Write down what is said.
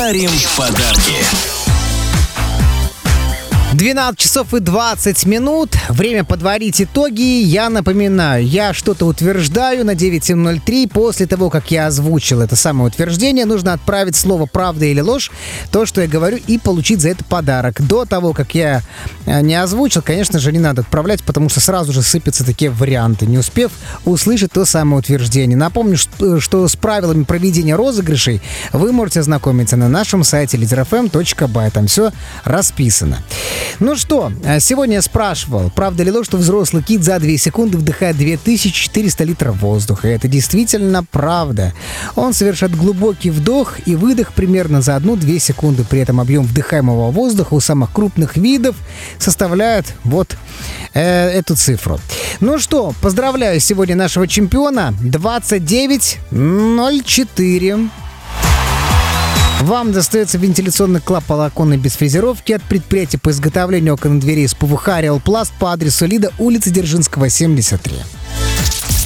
дарим подарки. 12 часов и 20 минут. Время подводить итоги. Я напоминаю, я что-то утверждаю на 9703. После того, как я озвучил это самое утверждение, нужно отправить слово «правда» или «ложь», то, что я говорю, и получить за это подарок. До того, как я не озвучил, конечно же, не надо отправлять, потому что сразу же сыпятся такие варианты, не успев услышать то самое утверждение. Напомню, что с правилами проведения розыгрышей вы можете ознакомиться на нашем сайте leader.fm.by. Там все расписано. Ну что, сегодня я спрашивал, правда ли ложь, что взрослый кит за 2 секунды вдыхает 2400 литров воздуха. И это действительно правда. Он совершает глубокий вдох и выдох примерно за 1-2 секунды. При этом объем вдыхаемого воздуха у самых крупных видов составляет вот эту цифру. Ну что, поздравляю сегодня нашего чемпиона 2904. Вам достается вентиляционный клапан оконной без фрезеровки от предприятия по изготовлению окон и дверей из ПВХ «Реал Пласт» по адресу Лида, улица Дзержинского, 73.